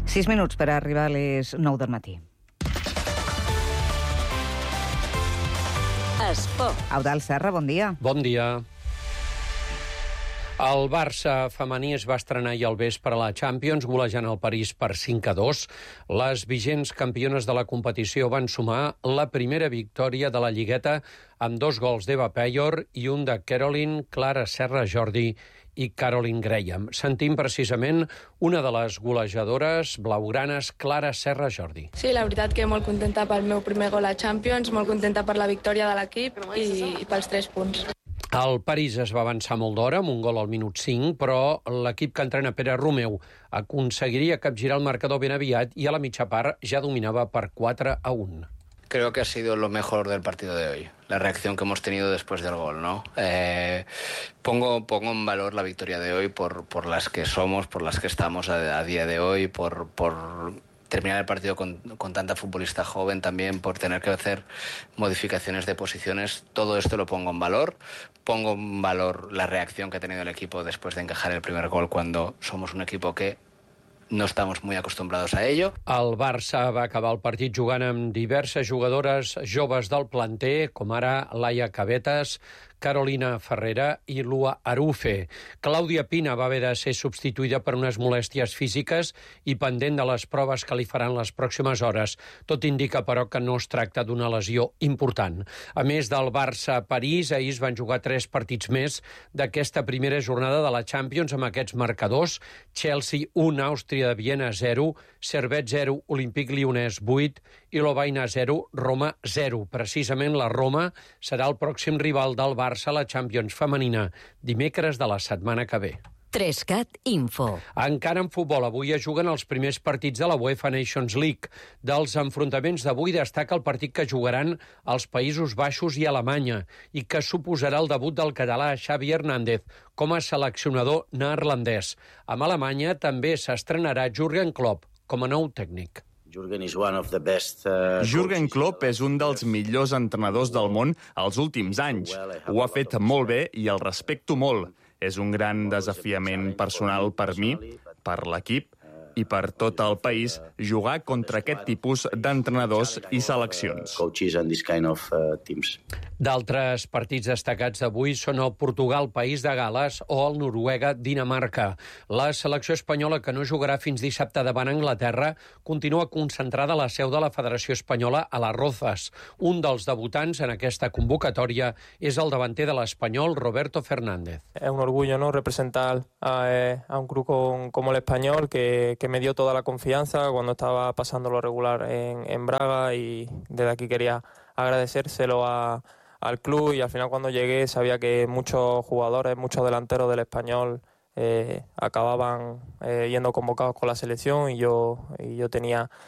6 minuts per arribar a les 9 del matí. Esport. Eudald Serra, bon dia. Bon dia. El Barça femení es va estrenar ahir al vespre a la Champions, golejant el París per 5-2. Les vigents campiones de la competició van sumar la primera victòria de la Lligueta amb 2 gols d'Eva Payor i un de Caroline, Clara Serra Jordi i Caroline Graham. Sentim precisament una de les golejadores blaugranes, Clara Serra Jordi. Sí, la veritat que molt contenta pel meu primer gol a Champions, molt contenta per la victòria de l'equip i pels 3 punts. El París es va avançar molt d'hora, amb un gol al minut 5, però l'equip que entrena Pere Romeu aconseguiria capgirar el marcador ben aviat i a la mitja part ja dominava per 4-1. Creo que ha sido lo mejor del partido de hoy, la reacción que hemos tenido después del gol, ¿no? Pongo en valor la victoria de hoy por las que somos, por las que estamos a día de hoy, por terminar el partido con tanta futbolista joven también, por tener que hacer modificaciones de posiciones. Todo esto lo pongo en valor. Pongo en valor la reacción que ha tenido el equipo después de encajar el primer gol, cuando somos un equipo que no estamos muy acostumbrados a ello. El Barça va acabar el partit jugant amb diverses jugadores joves del planter, com ara Laia Cabetas, Carolina Ferrera i Lua Arufe. Clàudia Pina va haver de ser substituïda per unes molèsties físiques i pendent de les proves que li faran les pròximes hores. Tot indica, però, que no es tracta d'una lesió important. A més del Barça-París, ahir es van jugar 3 partits més d'aquesta primera jornada de la Champions amb aquests marcadors. Chelsea 1, Àustria de Viena 0, Servette 0, Olympique Lyonnais 8 i Lovaina 0, Roma 0. Precisament la Roma serà el pròxim rival del Barça a la Champions femenina dimecres de la setmana que ve. 3CAT Info. Encara en futbol, avui es juguen els primers partits de la UEFA Nations League. Dels enfrontaments d'avui destaca el partit que jugaran als Països Baixos i Alemanya i que suposarà el debut del català Xavi Hernández com a seleccionador neerlandès. Amb Alemanya també s'estrenarà Jürgen Klopp com a nou tècnic. Jürgen Klopp és un dels millors entrenadors del món als últims anys. Ho ha fet molt bé i el respecto molt. És un gran desafiament personal per mi, per l'equip i per tot el país jugar contra aquest tipus d'entrenadors i seleccions. D'altres partits destacats d'avui són el Portugal, País de Gales o el Noruega, Dinamarca. La selecció espanyola, que no jugarà fins dissabte davant Anglaterra, continua concentrada a la seu de la Federació Espanyola a Las Rozas. Un dels debutants en aquesta convocatòria és el davanter de l'Espanyol, Roberto Fernández. Es un orgullo, ¿no?, representar a un club como el Español, que me dio toda la confianza cuando estaba pasando lo regular en Braga, y desde aquí quería agradecérselo al club, y al final cuando llegué sabía que muchos jugadores, muchos delanteros del Español acababan yendo convocados con la selección, y yo tenía